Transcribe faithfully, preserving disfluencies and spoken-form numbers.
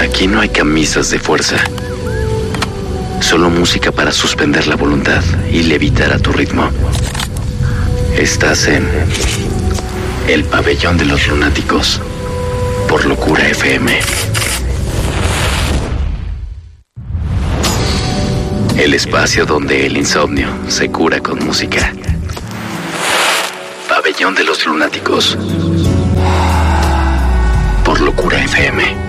Aquí no hay camisas de fuerza. Solo música para suspender la voluntad y levitar a tu ritmo. Estás en El Pabellón de los Lunáticos por Locura F M. El espacio donde el insomnio se cura con música. Pabellón de los Lunáticos por Locura F M.